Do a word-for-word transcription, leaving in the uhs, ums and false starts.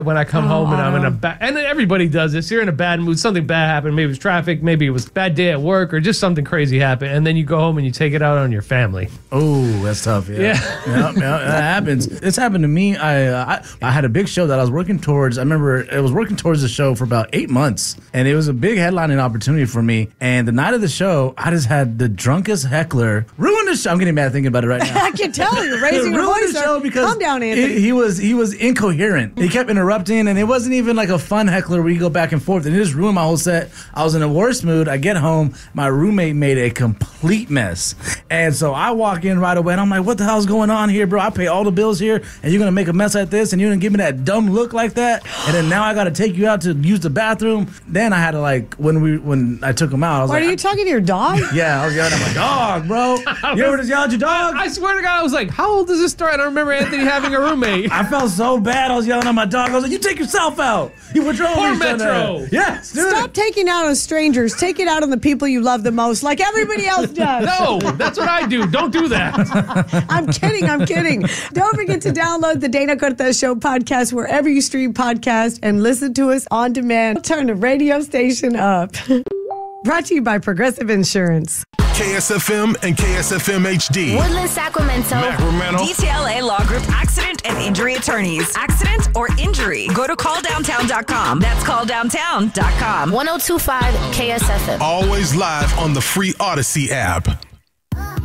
when I come oh, home and I'm in a bad, and everybody does this. You're in a bad mood. Something bad happened. Maybe it was traffic. Maybe it was a bad day at work or just something crazy happened. And then you go home and you take it out on your family. Oh, that's tough. Yeah. Yeah. yeah, yeah that happens. It's happened to me. I, uh, I I had a big show that I was working towards. I remember I was working towards the show for about eight months. And it was a big headlining opportunity for me. And the night of the show, I just had the drunkest heckler ruin the show. I'm getting mad thinking about it right now. I can tell you're raising your voice. The show because calm down, Anthony. It, he was he was incoherent. He kept interrupting, and it wasn't even like a fun heckler where you go back and forth. And it just ruined my whole set. I was in the worst mood. I get home, my roommate made a complete mess, and so I walk in right away, and I'm like, "What the hell's going on here, bro? I pay all the bills here, and you're gonna make a mess like this, and you're gonna give me that dumb look like that, and then now I gotta take you out to use the bathroom." Then I had to like when we when I took him out, I was What, like, "Are you talking to your dog?" Yeah, I was yelling at my dog, bro. You ever just yell at your dog? I swear to God, I was like, "How old is this story?" I don't remember Anthony having a roommate. I felt so bad. I was yelling at my dog. I was like, "You take yourself out. You were drove Poor Metro." Yes, dude. Stop taking out on strangers. Take it out on the people you love the most, like everybody else does. No, that's what I do. Don't do that. I'm kidding. I'm kidding. Don't forget to download the Dana Cortez Show podcast wherever you stream podcasts and listen to us on demand. Turn the radio station up. Brought to you by Progressive Insurance. K S F M and K S F M H D. Woodland, Sacramento. Sacramento. D T L A Law Group Accident and Injury Attorneys. Accident or injury. Go to call downtown dot com. That's call downtown dot com. one oh two point five K S F M. Always live on the free Odyssey app.